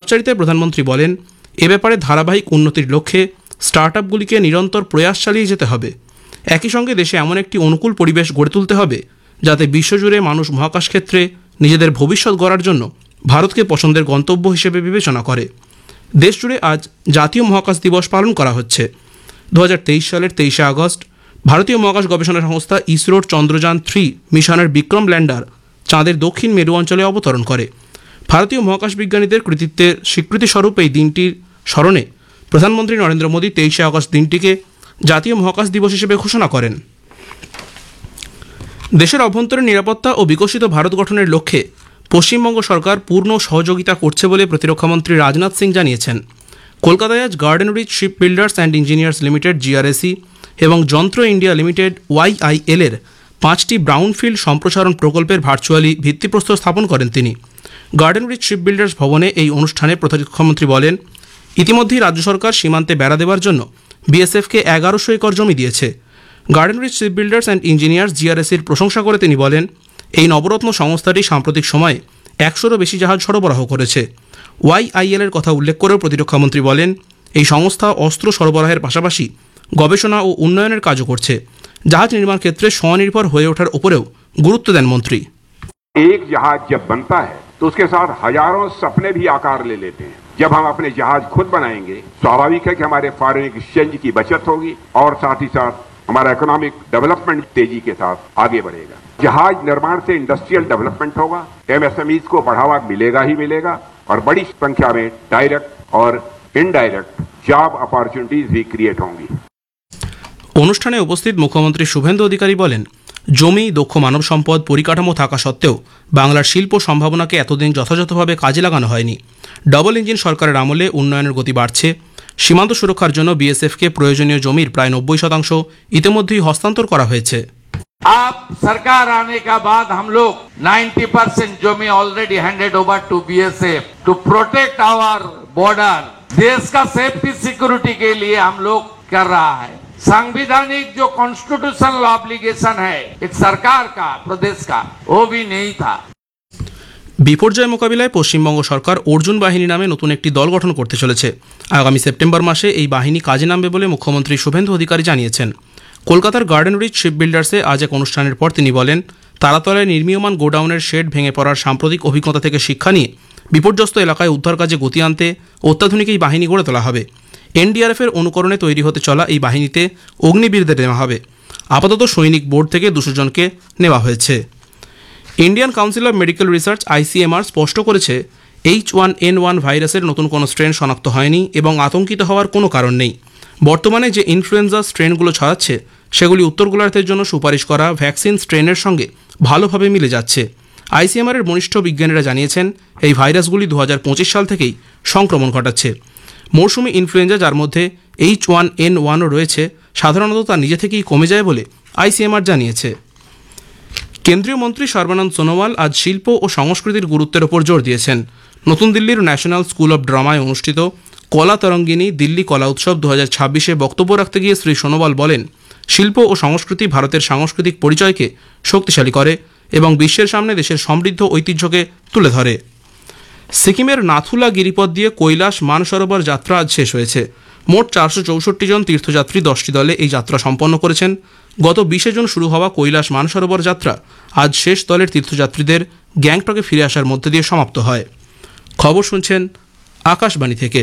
পথচারীতায় প্রধানমন্ত্রী বলেন, এ ব্যাপারে ধারাবাহিক উন্নতির লক্ষ্যে স্টার্টআপগুলিকে নিরন্তর প্রয়াস চালিয়ে যেতে হবে। একই সঙ্গে দেশে এমন একটি অনুকূল পরিবেশ গড়ে তুলতে হবে যাতে বিশ্বজুড়ে মানুষ মহাকাশ ক্ষেত্রে নিজেদের ভবিষ্যৎ গড়ার জন্য ভারতকে পছন্দের গন্তব্য হিসেবে বিবেচনা করে। দেশজুড়ে আজ জাতীয় মহাকাশ দিবস পালন করা হচ্ছে। 2023 সালের 23শে আগস্ট ভারতীয় মহাকাশ গবেষণা সংস্থা ইসরোর চন্দ্রযান-3 মিশনের বিক্রম ল্যান্ডার চাঁদের দক্ষিণ মেরু অঞ্চলে অবতরণ করে। ভারতীয় মহাকাশ বিজ্ঞানীদের কৃতিত্বের স্বীকৃতিস্বরূপ এই দিনটির স্মরণে প্রধানমন্ত্রী নরেন্দ্র মোদী 23শে আগস্ট দিনটিকে জাতীয় মহাকাশ দিবস হিসেবে ঘোষণা করেন। দেশের অভ্যন্তরীণ নিরাপত্তা ও বিকশিত ভারত গঠনের লক্ষ্যে পশ্চিমবঙ্গ সরকার পূর্ণ সহযোগিতা করছে বলে প্রতিরক্ষামন্ত্রী রাজনাথ সিং জানিয়েছেন। কলকাতায় আজ garden reach ship builders and engineers limited GRSE এবং যন্ত্র ইন্ডিয়া লিমিটেড YIL এর 5টি ব্রাউনফিল্ড সম্প্রসারণ প্রকল্পের ভার্চুয়ালি ভিত্তিপ্রস্তর স্থাপন করেন তিনি। গার্ডেন রিচ শিপ বিল্ডার্স ভবনে এই অনুষ্ঠানে প্রতিরক্ষামন্ত্রী বলেন, ইতিমধ্যেই রাজ্য সরকার সীমান্তে বেড়া দেওয়ার জন্য BSFকে 1100 একর জমি দিয়েছে। Garden reach ship builders and engineers GRSEর প্রশংসা করে তিনি বলেন, এই নবরত্ন সংস্থাটি সাম্প্রতিক সময়ে 100-রও বেশি জাহাজ সরবরাহ করেছে। YIL এর কথা উল্লেখ করেও প্রতিরক্ষামন্ত্রী বলেন, এই সংস্থা অস্ত্র সরবরাহের পাশাপাশি গবেষণা ও উন্নয়নের কাজও করছে। জাহাজ নির্মাণ ক্ষেত্রে স্বনির্ভর হয়ে ওঠার উপরেও গুরুত্ব দেন মন্ত্রী। एक जहाज जब बनता है तो उसके साथ हजारों सपने भी आकार ले लेते हैं। जब हम अपने जहाज खुद बनाएंगे, स्वाभाविक है कि हमारे फॉरेन एक्सचेंज की बचत होगी और साथ ही साथ हमारा इकोनॉमिक डेवलपमेंट तेजी के साथ आगे बढ़ेगा। जहाज निर्माण से इंडस्ट्रियल डेवलपमेंट होगा, MSMEs को बढ़ावा मिलेगा ही मिलेगा और बड़ी संख्या में डायरेक्ट और इनडायरेक्ट जॉब अपॉर्चुनिटीज भी क्रिएट होंगी। অনুষ্ঠানে উপস্থিত মুখ্যমন্ত্রী শুভেন্দু অধিকারী বলেন, জমি, দক্ষ মানব সম্পদ, পরিকাঠামো থাকা সত্ত্বেও বাংলার শিল্প সম্ভাবনাকে এতদিন যথাযথভাবে কাজে লাগানো হয়নি। ডবল ইঞ্জিন সরকারের আমলে উন্নয়নের গতি বাড়ছে। সীমান্ত সুরক্ষার জন্য BSFকে প্রয়োজনীয় জমির প্রায় 90% ইতিমধ্যেই হস্তান্তর করা হয়েছে। आप सरकार आने का बाद हम लोग 90% जमी already handed over to BSF to protect our border. देश का सेफ्टी सिक्योरिटी के लिए हम लोग कर रहा है। संवैधानिक जो कॉन्स्टिट्यूशनल ऑब्लिगेशन है एक सरकार का, प्रदेश का, वो भी नहीं था। বিপর্যয় মোকাবিলায় পশ্চিমবঙ্গ সরকার অর্জুন বাহিনী নামে নতুন একটি দল গঠন করতে চলেছে। আগামী সেপ্টেম্বর মাসে এই বাহিনী কাজে নামবে বলে মুখ্যমন্ত্রী শুভেন্দু অধিকারী জানিয়েছেন। কলকাতার গার্ডেন রিচ শিপ বিল্ডার্সে আজ এক অনুষ্ঠানের পর তিনি বলেন, তারাতলায় নির্মীয়মান গোডাউনের শেড ভেঙে পড়ার সাম্প্রতিক অভিজ্ঞতা থেকে শিক্ষা নিয়ে বিপর্যস্ত এলাকায় উদ্ধার কাজে গতি আনতে অত্যাধুনিক এই বাহিনী গড়ে তোলা হবে। NDRF-এর অনুকরণে তৈরি হতে চলা এই বাহিনীতে অগ্নিবীরদের নেওয়া হবে। আপাতত সৈনিক বোর্ড থেকে 200 জনকে নেওয়া হয়েছে। Indian council of medical research ICMR স্পষ্ট করেছে, H1N1 ভাইরাসের নতুন কোনো স্ট্রেন শনাক্ত হয়নি এবং আতঙ্কিত হওয়ার কোনো কারণ নেই। বর্তমানে যে ইনফ্লুয়েঞ্জা স্ট্রেনগুলো ছড়াচ্ছে সেগুলি উত্তর গোলার্ধের জন্য সুপারিশ করা ভ্যাকসিন স্ট্রেনের সঙ্গে ভালোভাবে মিলে যাচ্ছে। ICMR-এর বরিষ্ঠ বিজ্ঞানীরা জানিয়েছেন, এই ভাইরাসগুলি 2025 সাল থেকেই সংক্রমণ ঘটাচ্ছে। মৌসুমি ইনফ্লুয়েঞ্জা, যার মধ্যে H1N1ও রয়েছে, সাধারণত তা নিজে থেকেই কমে যায় বলে ICMR জানিয়েছে। কেন্দ্রীয় মন্ত্রী সর্বানন্দ সোনোয়াল আজ শিল্প ও সংস্কৃতির গুরুত্বের ওপর জোর দিয়েছেন। নতুন দিল্লির ন্যাশনাল স্কুল অব ড্রামায় অনুষ্ঠিত কলা তরঙ্গিনী দিল্লি কলা উৎসব 2026-এ বক্তব্য রাখতে গিয়ে শ্রী সোনোয়াল বলেন, শিল্প ও সংস্কৃতি ভারতের সাংস্কৃতিক পরিচয়কে শক্তিশালী করে এবং বিশ্বের সামনে দেশের সমৃদ্ধ ঐতিহ্যকে তুলে ধরে। সিকিমের নাথুলা গিরিপথ দিয়ে কৈলাস মানসরোবর যাত্রা আজ শেষ হয়েছে। মোট 464 জন তীর্থযাত্রী 10টি দলে এই যাত্রা সম্পন্ন করেছেন। গত 20 জুন শুরু হওয়া কৈলাস মানসরোবর যাত্রা আজ শেষ দলের তীর্থযাত্রীদের গ্যাংটকে ফিরে আসার মধ্যে দিয়ে সমাপ্ত হয়। খবর শুনছেন আকাশবাণী থেকে।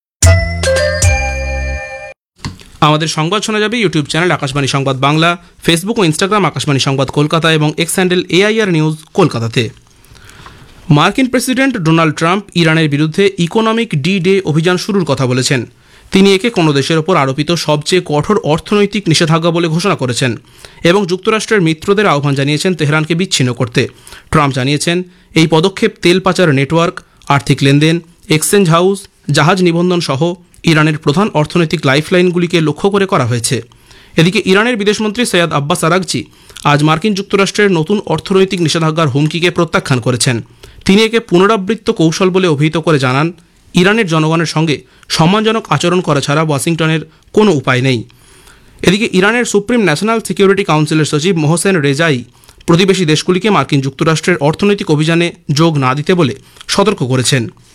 আমাদের সংবাদ শোনা যাবে ইউটিউব চ্যানেল আকাশবাণী সংবাদ বাংলা, ফেসবুক ও ইনস্টাগ্রাম আকাশবাণী সংবাদ কলকাতা এবং এক্স হ্যান্ডেল AIR নিউজ কলকাতাতে। মার্কিন প্রেসিডেন্ট ডোনাল্ড ট্রাম্প ইরানের বিরুদ্ধে ইকোনমিক ডে অভিযান শুরুর কথা বলেছেন। তিনি একে কোনো দেশের ওপর আরোপিত সবচেয়ে কঠোর অর্থনৈতিক নিষেধাজ্ঞা বলে ঘোষণা করেছেন এবং যুক্তরাষ্ট্রের মিত্রদের আহ্বান জানিয়েছেন তেহরানকে বিচ্ছিন্ন করতে। ট্রাম্প জানিয়েছেন, এই পদক্ষেপ তেল পাচার নেটওয়ার্ক, আর্থিক লেনদেন, এক্সচেঞ্জ হাউস, জাহাজ নিবন্ধন সহ ইরানের প্রধান অর্থনৈতিক লাইফলাইনগুলিকে লক্ষ্য করে করা হয়েছে। এদিকে ইরানের বিদেশমন্ত্রী সৈয়দ আব্বাস আরাগচি আজ মার্কিন যুক্তরাষ্ট্রের নতুন অর্থনৈতিক নিষেধাজ্ঞার হুমকিকে প্রত্যাখ্যান করেছেন। তিনি একে পুনরাবৃত্ত কৌশল বলে অভিহিত করে জানান, ইরানের জনগণের সঙ্গে সম্মানজনক আচরণ করা ছাড়া ওয়াশিংটনের কোনো উপায় নেই। এদিকে ইরানের সুপ্রিম ন্যাশনাল সিকিউরিটি কাউন্সিলের সচিব মোহসেন রেজাই প্রতিবেশী দেশগুলিকে মার্কিন যুক্তরাষ্ট্রের অর্থনৈতিক অভিযানে যোগ না দিতে বলে সতর্ক করেছেন।